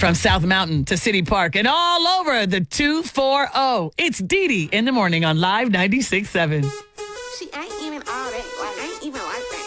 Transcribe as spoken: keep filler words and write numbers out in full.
From South Mountain to City Park and all over the two forty. It's Dee Dee in the morning on Live ninety-six point seven. She ain't even all that. Like, ain't even like that.